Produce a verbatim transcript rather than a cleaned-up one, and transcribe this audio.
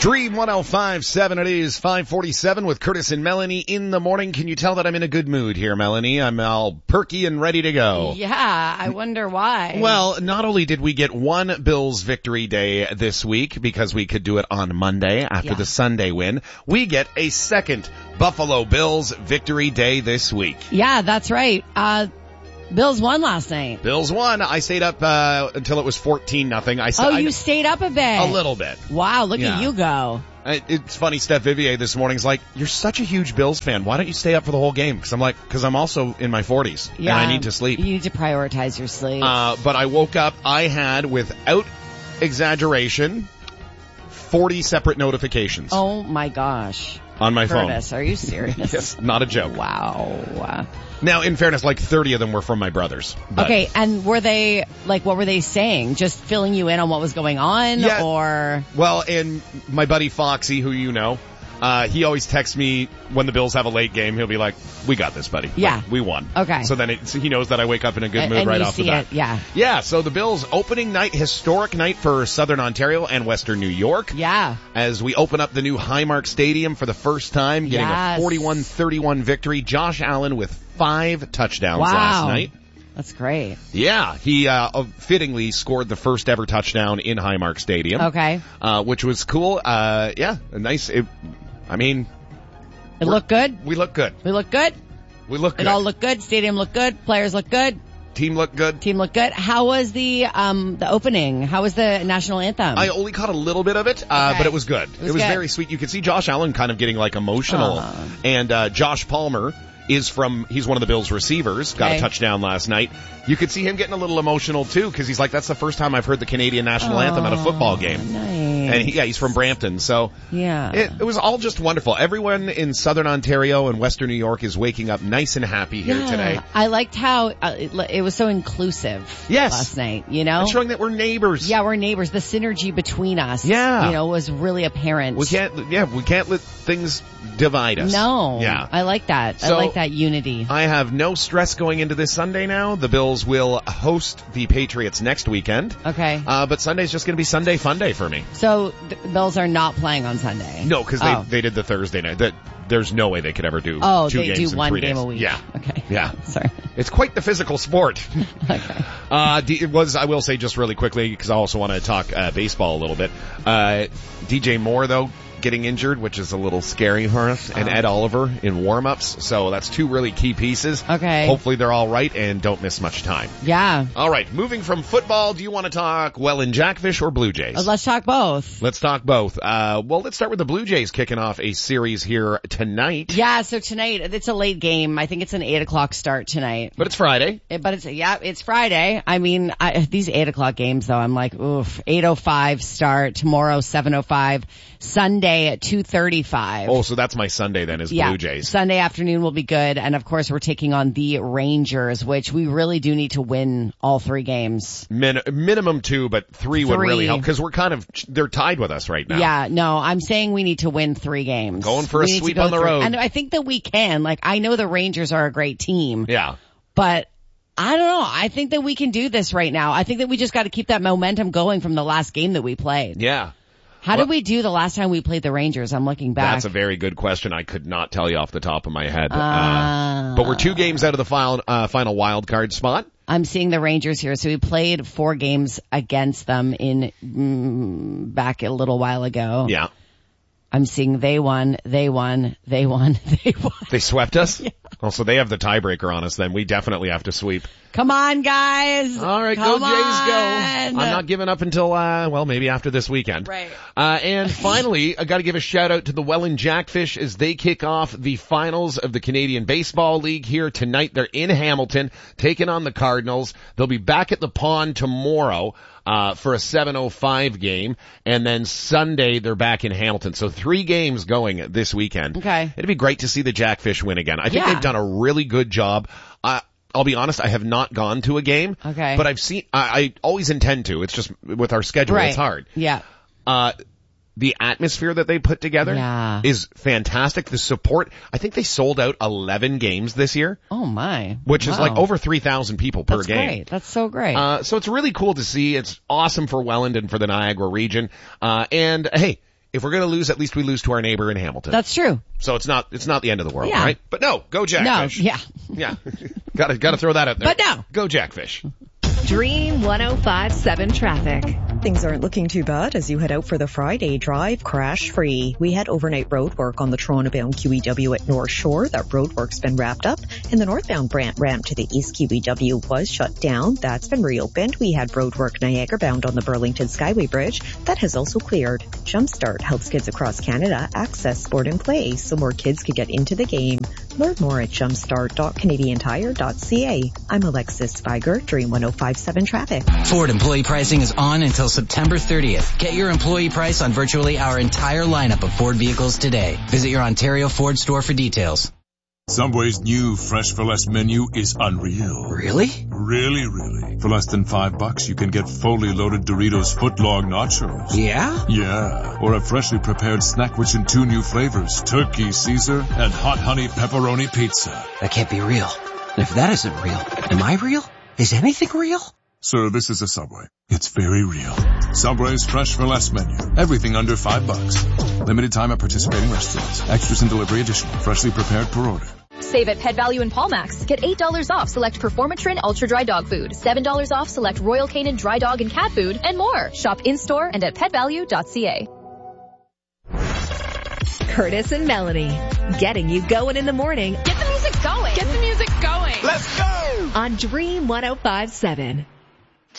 Dream one oh five point seven, it is five forty-seven with Curtis and Melanie in the morning. Can you tell that I'm in a good mood here, Melanie? I'm all perky and ready to go. Yeah, I wonder why. Well, not only did we get one Bills victory day this week because we could do it on Monday after Yeah. the Sunday win, we get a second Buffalo Bills victory day this week. Yeah, that's right. Uh, Bills won last night. Bills won. I stayed up uh, until it was fourteen nothing. I Oh, you I, stayed up a bit. a little bit. Wow, look Yeah. at you go. I- It's funny, Steph Vivier this morning's like, you're such a huge Bills fan. Why don't you stay up for the whole game? Because I'm like, because I'm also in my forties Yeah, and I need to sleep. You need to prioritize your sleep. Uh, but I woke up, I had, without exaggeration, forty separate notifications oh my gosh. on my Curtis, are you serious? phone. Yes, not a joke. Wow. Now, in fairness, like thirty of them were from my brothers. But Okay, and were they, like, what were they saying? Just filling you in on what was going on? Yeah. Or? Well, and my buddy Foxy, who you know, uh, he always texts me when the Bills have a late game. He'll be like, we got this, buddy. Yeah. Like, we won. Okay. So then it, so he knows that I wake up in a good And- mood and right you off the see bat. it, yeah. Yeah, so the Bills opening night, historic night for Southern Ontario and Western New York. Yeah. As we open up the new Highmark Stadium for the first time, getting Yes. a forty-one thirty-one victory. Josh Allen with five touchdowns Wow. last night. That's great. Yeah, he uh, fittingly scored the first ever touchdown in Highmark Stadium. Okay. Uh, which was cool. Uh, yeah, a nice, it, I mean, It looked good? we look good. We look good? We look good. It all looked good? Stadium looked good? Players look good? Team looked good. Team looked good? How was the, um, the opening? How was the national anthem? I only caught a little bit of it, uh, Okay. but it was good. It was was good. very sweet. You could see Josh Allen kind of getting like emotional. Aw. And, uh, Josh Palmer is from, he's one of the Bills receivers, got Okay. a touchdown last night. You could see him getting a little emotional too, cause he's like, that's the first time I've heard the Canadian national anthem at a football game. Nice. And he, yeah, he's from Brampton, so Yeah. it, it was all just wonderful. Everyone in Southern Ontario and Western New York is waking up nice and happy here Yeah. today. I liked how uh, it, it was so inclusive Yes. last night, you know? And showing that we're neighbors. Yeah, we're neighbors. The synergy between us, Yeah. you know, was really apparent. We can't, yeah, we can't let things divide us. No. Yeah. I like that. I So- like that unity. I have no stress going into this Sunday now. The Bills will host the Patriots next weekend. Okay. Uh, but Sunday's just going to be Sunday fun day for me. So the Bills are not playing on Sunday. No, because they, Oh. they did the Thursday night. That there's no way they could ever do Oh, two they games do in one three game days. a week. Yeah. Okay. Yeah. Sorry. It's quite the physical sport. Okay. Uh, D- it was, I will say just really quickly, because I also want to talk uh, baseball a little bit. Uh, D J Moore, though, getting injured, which is a little scary for us, and Oh. Ed Oliver in warm-ups. So that's two really key pieces. Okay. Hopefully they're all right and don't miss much time. Yeah. All right, moving from football, do you want to talk Welland Jackfish or Blue Jays? Uh, Let's talk both. Let's talk both. Uh, well, let's start with the Blue Jays kicking off a series here tonight. Yeah, so tonight, it's a late game. I think it's an eight o'clock start tonight. But it's Friday. It- But it's, yeah, it's Friday. I mean, I, these eight o'clock games though, I'm like, oof, eight oh five start, tomorrow seven oh five, Sunday at two thirty-five. Oh, so that's my Sunday then is Yeah, Blue Jays. Sunday afternoon will be good. And of course we're taking on the Rangers, which we really do need to win all three games. Min- minimum two, but three, would Three. really help because we're kind of, they're tied with us right now. Yeah, no, I'm saying we need to win three games. Going for a We need to sweep go on the through- road. And I think that we can. Like, I know the Rangers are a great team, Yeah. but I don't know. I think that we can do this right now. I think that we just got to keep that momentum going from the last game that we played. Yeah. How Well- did we do the last time we played the Rangers? I'm looking back. That's a very good question. I could not tell you off the top of my head. Uh, Uh, but we're two games out of the final, uh, final wild card spot. I'm seeing the Rangers here. So we played four games against them in mm, back a little while ago. Yeah. I'm seeing they won, they won, they won, they won. They swept us? Yeah. Oh, so they have the tiebreaker on us then. We definitely have to sweep. Come on, guys. All right, Come go Jays, go. on. I'm not giving up until, uh, well, maybe after this weekend. Right. Uh, and finally, I gotta give a shout out to the Welland Jackfish as they kick off the finals of the Canadian Baseball League here tonight. They're in Hamilton, taking on the Cardinals. They'll be back at the pond tomorrow, uh, for a seven oh five game. And then Sunday, they're back in Hamilton. So three games going this weekend. Okay. It'd be great to see the Jackfish win again. I think Yeah. they've done a really good job. Uh, I'll be honest, I have not gone to a game. Okay. But I've seen, I, I always intend to. It's just with our schedule, Right. it's hard. Yeah. Uh, the atmosphere that they put together Yeah. is fantastic. The support, I think they sold out eleven games this year, Oh my. which is Wow. like over three thousand people per That's game. great. That's so great. Uh, so it's really cool to see. It's awesome for Welland and for the Niagara region. Uh, and hey, if we're going to lose, at least we lose to our neighbor in Hamilton. That's true. So it's not, it's not the end of the world, Yeah. right? But no, go Jackfish. No, yeah. Yeah. gotta, gotta throw that out there. But no. Go Jackfish. Dream one oh five seven traffic. Things aren't looking too bad as you head out for the Friday drive crash-free. We had overnight road work on the Toronto-bound Q E W at North Shore. That road work's been wrapped up. And the northbound Brant ramp to the East Q E W was shut down. That's been reopened. We had road work Niagara-bound on the Burlington Skyway Bridge. That has also cleared. Jumpstart helps kids across Canada access sport and play so more kids could get into the game. Learn more at jumpstart dot canadian tire dot c a. I'm Alexis Spiger, Dream one oh five seven Traffic. Ford employee pricing is on until September thirtieth. Get your employee price on virtually our entire lineup of Ford vehicles today. Visit your Ontario Ford store for details. Subway's new Fresh for Less menu is unreal. Really? Really, really. For less than five bucks, you can get fully loaded Doritos footlong nachos. Yeah? Yeah. Or a freshly prepared snack rich in two new flavors, Turkey Caesar and Hot Honey Pepperoni Pizza. That can't be real. And if that isn't real, am I real? Is anything real? Sir, this is a Subway. It's very real. Subway's Fresh for Less menu. Everything under five bucks. Limited time at participating restaurants. Extras and delivery additional. Freshly prepared per order. Save at Pet Value and Palmax. Get eight dollars off select Performatrin Ultra Dry Dog Food, seven dollars off select Royal Canin Dry Dog and Cat Food, and more. Shop in-store and at pet value dot c a. Curtis and Melanie, getting you going in the morning. Get the music going. Get the music going. Let's go! On Dream one oh five seven.